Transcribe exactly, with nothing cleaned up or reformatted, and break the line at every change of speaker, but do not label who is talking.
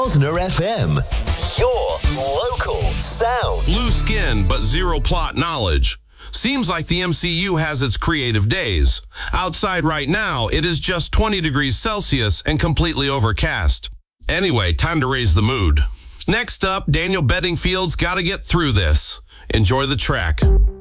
Rosner F M, your local sound.
Loose skin, but zero plot knowledge. Seems like the M C U has its creative days. Outside right now, it is just twenty degrees Celsius and completely overcast. Anyway, time to raise the mood. Next up, Daniel Bedingfield's Gotta Get Through This. Enjoy the track.